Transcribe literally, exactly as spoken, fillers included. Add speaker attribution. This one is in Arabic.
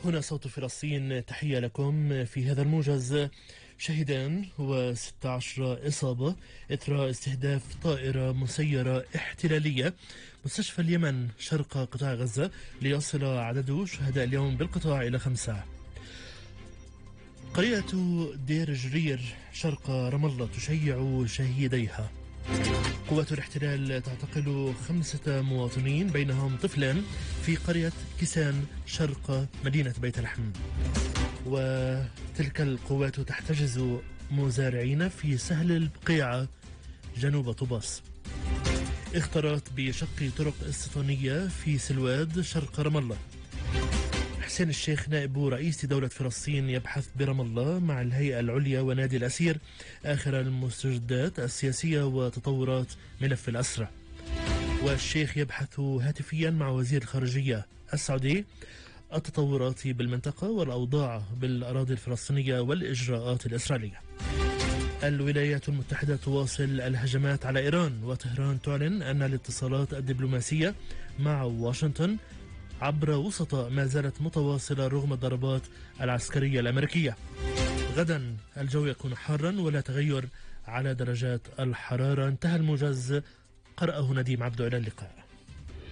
Speaker 1: هنا صوت فلسطين، تحية لكم. في هذا الموجز شهدان وستة عشر إصابة إثر استهداف طائرة مسيرة احتلالية مستشفى اليمن شرق قطاع غزة، ليصل عدد شهداء اليوم بالقطاع إلى خمسة. قرية دير جرير شرق رام الله تشيع شهيديها. قوات الاحتلال تعتقل خمسة مواطنين بينهم طفلان في قرية كيسان شرق مدينة بيت لحم. وتلك القوات تحتجز مزارعين في سهل البقيعة جنوب طوباس. اخترت بشق طرق استيطانية في سلواد شرق رام الله. حسين الشيخ نائب رئيس دولة فلسطين يبحث برام الله مع الهيئة العليا ونادي الأسير آخر المستجدات السياسية وتطورات ملف الأسرى. والشيخ يبحث هاتفيا مع وزير الخارجية السعودي التطورات بالمنطقة والأوضاع بالأراضي الفلسطينية والإجراءات الإسرائيلية. الولايات المتحدة تواصل الهجمات على إيران، وطهران تعلن أن الاتصالات الدبلوماسية مع واشنطن عبر وسطاء ما زالت متواصلة رغم الضربات العسكرية الأمريكية. غدا الجو يكون حارا ولا تغير على درجات الحرارة. انتهى الموجز، قرأه نديم عبدو، إلى اللقاء.